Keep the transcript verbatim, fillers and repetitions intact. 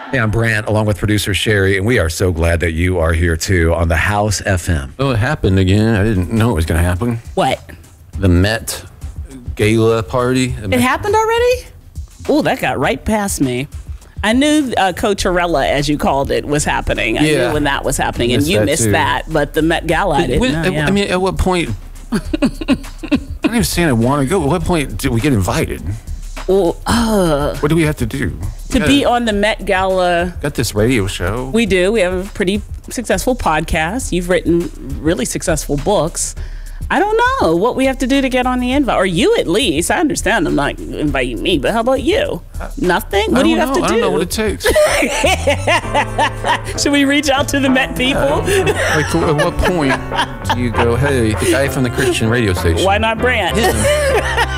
Hey, I'm Brant, along with producer Sherry, and we are so glad that you are here too on the House F M. Oh, it happened again. I didn't know it was going to happen. What? The Met Gala party. The It Met- happened already? Oh, that got right past me. I knew uh, Coachella, as you called it, was happening. I Yeah. knew when that was happening, and Missed you that missed too. that. But the Met Gala, I didn't When- know. at- yeah. I mean, at what point? I'm not even saying I want to go. At what point did we get invited? Well, uh, What do we have to do? to We be got- on the Met Gala, Got this radio show. we do. We have a pretty successful podcast. You've written really successful books. I don't know what we have to do to get on the invite, or you at least. I understand I'm not inviting me, but how about you? Nothing? What I do you don't have know. to do? I don't know what it takes. Should we reach out to the Met people? Like, at what point do you go, hey, the guy from the Christian radio station? Why not Brant? Him.